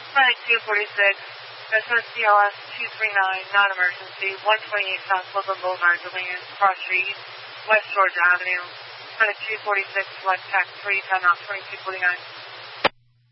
Flight 246, SSCLS 239, non-emergency, 128 South Woodland Boulevard, Deland, Cross Street, West Georgia Avenue. Flight 246, select tax 3, 10 off 2249.